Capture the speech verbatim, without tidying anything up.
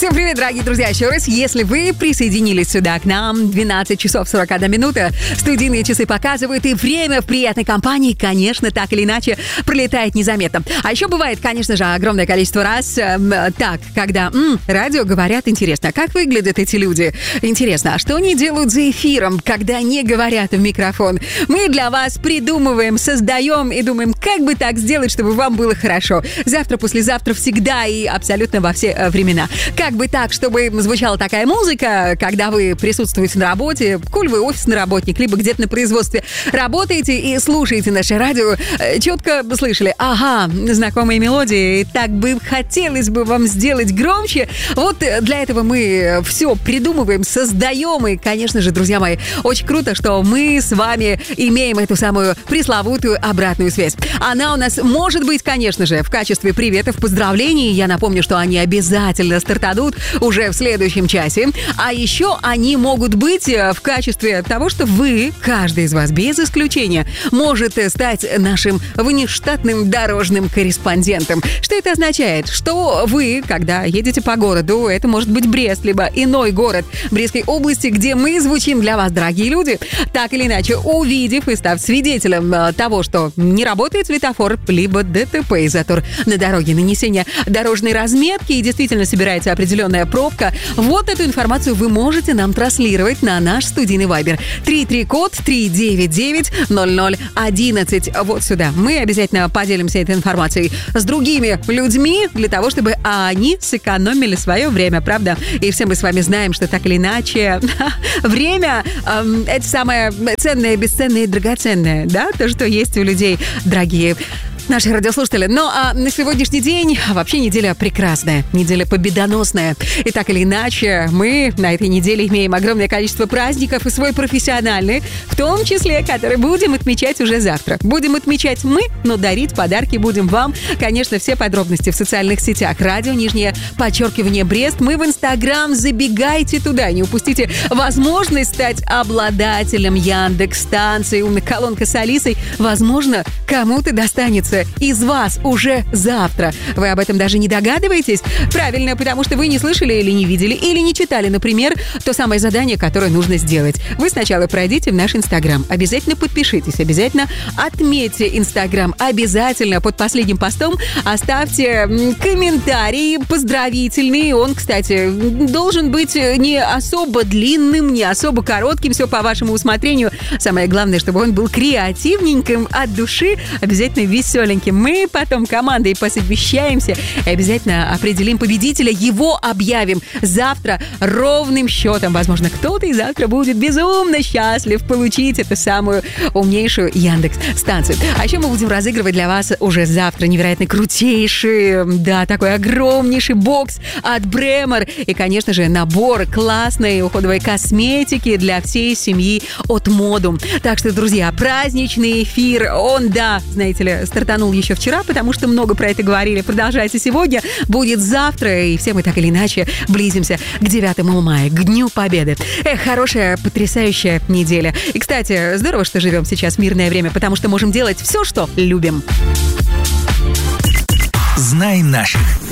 Всем привет, дорогие друзья, еще раз. Если вы присоединились сюда к нам, двенадцать часов сорок одна минута, студийные часы показывают, и время в приятной компании, конечно, так или иначе, пролетает незаметно. А еще бывает, конечно же, огромное количество раз э, так, когда м, радио говорят интересно. А как выглядят эти люди? Интересно, а что они делают за эфиром, когда не говорят в микрофон? Мы для вас придумываем, создаем и думаем, как бы так сделать, чтобы вам было хорошо. Завтра, послезавтра, всегда и абсолютно во все э, времена. Как бы так, чтобы звучала такая музыка, когда вы присутствуете на работе, коль вы офисный работник, либо где-то на производстве работаете и слушаете наше радио, четко слышали, ага, знакомые мелодии, так бы хотелось бы вам сделать громче. Вот для этого мы все придумываем, создаем, и, конечно же, друзья мои, очень круто, что мы с вами имеем эту самую пресловутую обратную связь. Она у нас может быть, конечно же, в качестве приветов, поздравлений. Я напомню, что они обязательно стартанут уже в следующем часе. А еще они могут быть в качестве того, что вы, каждый из вас, без исключения, может стать нашим внештатным дорожным корреспондентом. Что это означает? Что вы, когда едете по городу, это может быть Брест, либо иной город Брестской области, где мы звучим для вас, дорогие люди, так или иначе, увидев и став свидетелем того, что не работает светофор, либо ДТП и затор на дороге, нанесение дорожной разметки и действительно собирается определенная пробка, вот эту информацию вы можете нам транслировать на наш студийный вайбер. три три код три девять девять ноль ноль одиннадцать. Вот сюда. Мы обязательно поделимся этой информацией с другими людьми для того, чтобы они сэкономили свое время, правда? И все мы с вами знаем, что так или иначе время эм, это самое ценное, бесценное и драгоценное, да? То, что есть у людей, дорогие наши радиослушатели. Ну, а на сегодняшний день вообще неделя прекрасная, неделя победоносная. И так или иначе, мы на этой неделе имеем огромное количество праздников и свой профессиональный, в том числе, который будем отмечать уже завтра. Будем отмечать мы, но дарить подарки будем вам. Конечно, все подробности в социальных сетях. Радио, нижнее подчеркивание, Брест. Мы в Инстаграм. Забегайте туда. Не упустите возможность стать обладателем Яндекс.Станции, умная колонка с Алисой. Возможно, кому-то достанется из вас уже завтра. Вы об этом даже не догадываетесь? Правильно, потому что вы не слышали или не видели, или не читали, например, то самое задание, которое нужно сделать. Вы сначала пройдите в наш Инстаграм. Обязательно подпишитесь, обязательно отметьте Инстаграм. Обязательно под последним постом оставьте комментарий поздравительный. Он, кстати, должен быть не особо длинным, не особо коротким, все по вашему усмотрению. Самое главное, чтобы он был креативненьким, от души, обязательно веселым. Мы потом командой посовещаемся и обязательно определим победителя, его объявим завтра ровным счетом. Возможно, кто-то и завтра будет безумно счастлив получить эту самую умнейшую Яндекс.Станцию. А еще мы будем разыгрывать для вас уже завтра невероятно крутейший, да, такой огромнейший бокс от Бремер. И, конечно же, набор классной уходовой косметики для всей семьи от Модум. Так что, друзья, праздничный эфир, он, да, знаете ли, стартанул еще вчера, потому что много про это говорили. Продолжается сегодня, будет завтра, и все мы так или иначе близимся к девятому мая, к Дню Победы. Эх, хорошая, потрясающая неделя. И, кстати, здорово, что живем сейчас в мирное время, потому что можем делать все, что любим. Знай наших.